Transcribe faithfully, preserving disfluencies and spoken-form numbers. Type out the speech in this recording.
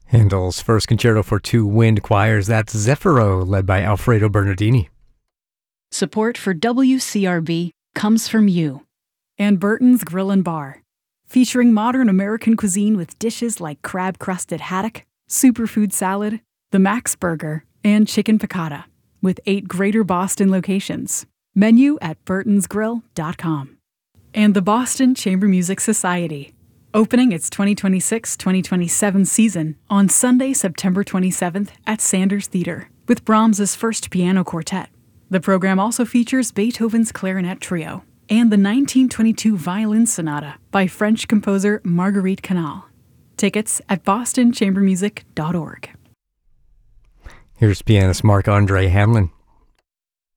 Handel's first concerto for two wind choirs, that's Zeffiro, led by Alfredo Bernardini. Support for W C R B comes from you. And Burton's Grill and Bar, featuring modern American cuisine with dishes like crab-crusted haddock, superfood salad, the Max Burger, and chicken piccata, with eight Greater Boston locations. Menu at burtons grill dot com. And the Boston Chamber Music Society, opening its twenty twenty-six twenty twenty-seven season on Sunday, September twenty-seventh at Sanders Theater with Brahms's First Piano Quartet. The program also features Beethoven's Clarinet Trio and the nineteen twenty-two Violin Sonata by French composer Marguerite Canal. Tickets at boston chamber music dot org. Here's pianist Marc-Andre Hamelin.